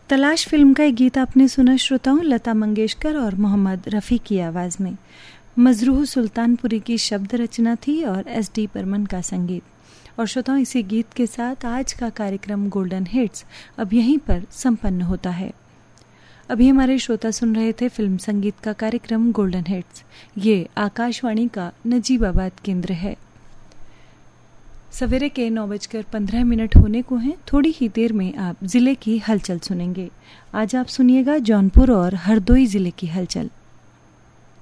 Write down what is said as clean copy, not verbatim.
तलाश फिल्म का एक गीत आपने सुना श्रोताओं, लता मंगेशकर और मोहम्मद रफ़ी की आवाज़ में। मजरूह सुल्तानपुरी की शब्द रचना थी और SD बर्मन का संगीत। और श्रोताओं, इसी गीत के साथ आज का कार्यक्रम गोल्डन हिट्स अब यहीं पर संपन्न होता है। अभी हमारे श्रोता सुन रहे थे फिल्म संगीत का कार्यक्रम गोल्डन हिट्स। ये आकाशवाणी का नजीबाबाद केंद्र है। सवेरे के 9:15 होने को हैं। थोड़ी ही देर में आप जिले की हलचल सुनेंगे। आज आप सुनिएगा जौनपुर और हरदोई जिले की हलचल।